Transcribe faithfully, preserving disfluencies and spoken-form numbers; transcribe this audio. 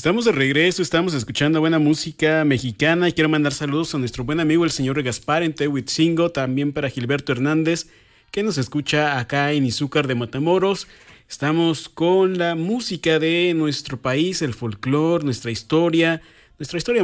Estamos de regreso, estamos escuchando buena música mexicana y quiero mandar saludos a nuestro buen amigo el señor Gaspar en Tehuitzingo, también para Gilberto Hernández, que nos escucha acá en Izúcar de Matamoros. Estamos con la música de nuestro país, el folclore, nuestra historia, nuestra historia